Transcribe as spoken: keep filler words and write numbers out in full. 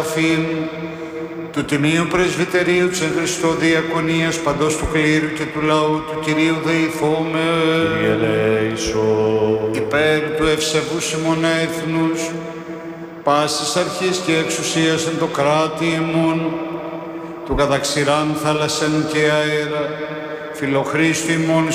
Αφήν, του Τιμίου Πρεσβυτερίου της εν Χριστώ Διακονίας παντός του κλήρου και του λαού του Κυρίου δεηθώμε. Κύριε ελέησον. Υπέρ του ευσεβούς ημών έθνους, πάσης αρχής και εξουσίας εν το κράτη ημών, του καταξηράν θάλασσεν και αέρα, φιλοχρήστου ημών